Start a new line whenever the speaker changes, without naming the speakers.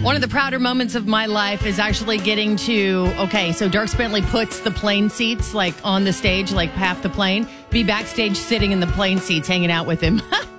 One of the prouder moments of my life is actually getting to, so Dierks Bentley puts the plane seats like on the stage, like half the plane, be backstage sitting in the plane seats hanging out with him.